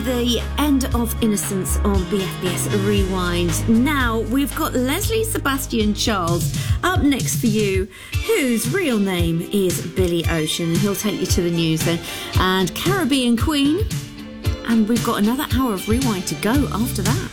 The end of Innocence on BFBS Rewind. Now we've got Leslie Sebastian Charles up next for you, whose real name is Billy Ocean. He'll take you to the news then, and Caribbean Queen, and we've got another hour of Rewind to go after that.